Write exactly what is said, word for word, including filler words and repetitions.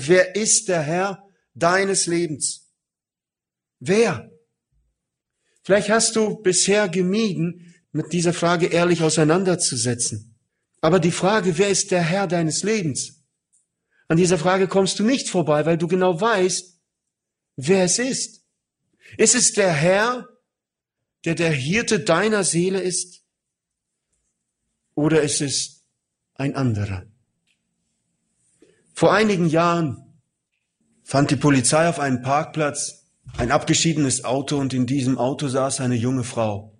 wer ist der Herr deines Lebens? Wer? Vielleicht hast du bisher gemieden, mit dieser Frage ehrlich auseinanderzusetzen. Aber die Frage, wer ist der Herr deines Lebens? An dieser Frage kommst du nicht vorbei, weil du genau weißt, wer es ist. Ist es der Herr, der der Hirte deiner Seele ist? Oder ist es ein anderer? Vor einigen Jahren fand die Polizei auf einem Parkplatz ein abgeschiedenes Auto und in diesem Auto saß eine junge Frau.